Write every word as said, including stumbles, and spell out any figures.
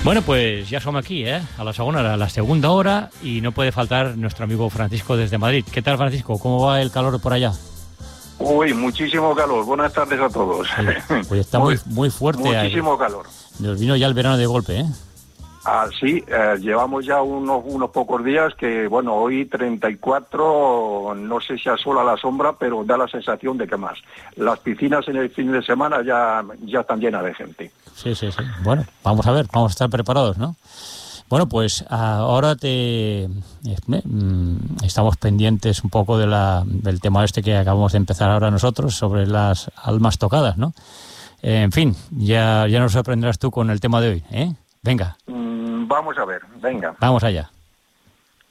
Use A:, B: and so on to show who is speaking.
A: Bueno, pues ja som aquí, eh? A la segona hora, a la segunda hora, y no puede faltar nuestro amigo Francisco desde Madrid. ¿Qué tal, Francisco? ¿Cómo va el calor por allá?
B: Uy, muchísimo calor. Buenas tardes a todos.
A: Oye, pues está muy, muy fuerte.
B: Muchísimo
A: ahí.
B: calor.
A: Nos vino ya el verano de golpe, ¿eh?
B: Ah, sí, eh, llevamos ya unos, unos pocos días que, bueno, hoy treinta y cuatro, no sé si a sol a la sombra, pero da la sensación de que más. Las piscinas en el fin de semana ya, ya están llenas de gente.
A: Sí, sí, sí. Bueno, vamos a ver, vamos a estar preparados, ¿no? Bueno, pues ahora te eh, estamos pendientes un poco de la, del tema este que acabamos de empezar ahora nosotros, sobre las almas tocadas, ¿no? Eh, en fin, ya, ya nos sorprenderás tú con el tema de hoy, ¿eh? Venga.
B: Mm, vamos a ver, venga.
A: Vamos allá.